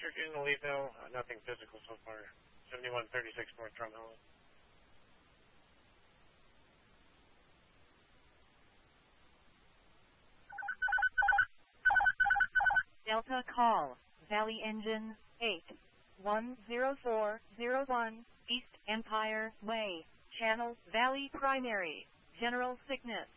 electric in Alito, nothing physical so far. 7136 North Drum Hollow. Delta call, Valley Engine 810401, East Empire Way, Channel Valley Primary, General Sickness.